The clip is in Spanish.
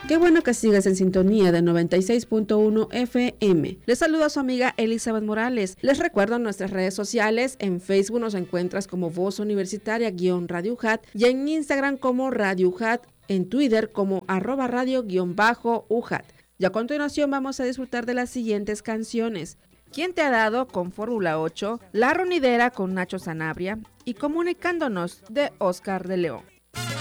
Qué bueno que sigas en sintonía de 96.1 FM. Les saluda a su amiga Elizabeth Morales. Les recuerdo nuestras redes sociales. En Facebook nos encuentras como Voz Universitaria-Radio UJAT y en Instagram como Radio UJAT, en Twitter como @radio_UJAT. Y a continuación vamos a disfrutar de las siguientes canciones. ¿Quién te ha dado? Con Fórmula 8, La Ronidera con Nacho Sanabria y Comunicándonos de Oscar de León.